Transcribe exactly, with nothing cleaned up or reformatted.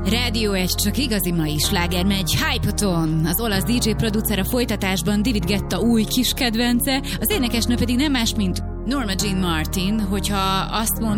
Rádió egy, csak igazi mai sláger megy. Hype-oton! Az olasz dé dzsé producer a folytatásban David Guetta új kis kedvence, az énekesnő pedig nem más, mint Norma Jean Martin, hogyha azt mond,